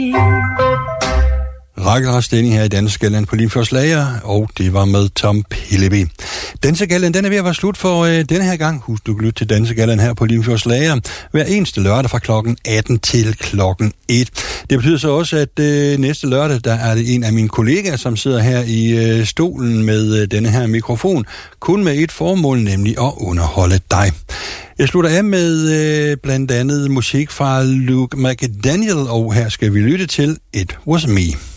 Rakkerafstilling her i Dansegælden på Limfjordslager, og det var med Tom Pilleby. Dansegælden, den er ved at være slut for denne her gang. Husk, du kan lytte til Dansegælden her på Limfjordslager hver eneste lørdag fra klokken 18 til klokken 1. Det betyder så også, at næste lørdag, der er det en af mine kollegaer, som sidder her i stolen med denne her mikrofon, kun med et formål, nemlig at underholde dig. Jeg slutter af med blandt andet musik fra Luke McDaniel, og her skal vi lytte til It Was Me.